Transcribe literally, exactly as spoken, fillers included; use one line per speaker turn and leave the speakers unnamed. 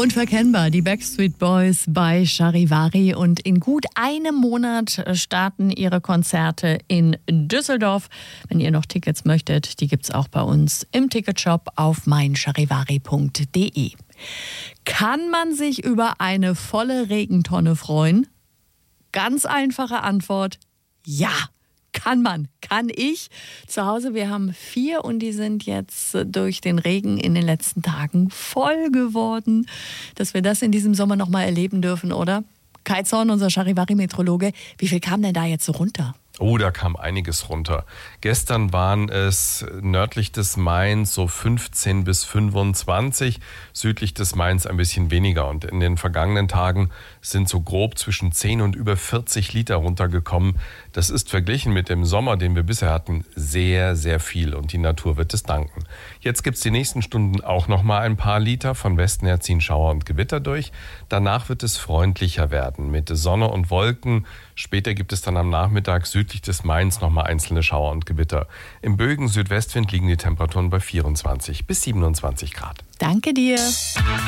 Unverkennbar, die Backstreet Boys bei Charivari. Und in gut einem Monat starten ihre Konzerte in Düsseldorf. Wenn ihr noch Tickets möchtet, die gibt's auch bei uns im Ticketshop auf mein charivari punkt de. Kann man sich über eine volle Regentonne freuen? Ganz einfache Antwort, ja. Kann man, kann ich. Zu Hause, wir haben vier und die sind jetzt durch den Regen in den letzten Tagen voll geworden. Dass wir das in diesem Sommer noch mal erleben dürfen, oder? Kai Zorn, unser Charivari-Meteorologe, wie viel kam denn da jetzt so runter?
Oh, da kam einiges runter. Gestern waren es nördlich des Mains so fünfzehn bis fünfundzwanzig, südlich des Mains ein bisschen weniger. Und in den vergangenen Tagen sind so grob zwischen zehn und über vierzig Liter runtergekommen. Das ist verglichen mit dem Sommer, den wir bisher hatten, sehr, sehr viel. Und die Natur wird es danken. Jetzt gibt es die nächsten Stunden auch noch mal ein paar Liter. Von Westen her ziehen Schauer und Gewitter durch. Danach wird es freundlicher werden mit Sonne und Wolken. Später gibt es dann am Nachmittag südlich des Mains nochmal einzelne Schauer und Gewitter. Im Bögen Südwestwind liegen die Temperaturen bei vierundzwanzig bis siebenundzwanzig Grad.
Danke dir.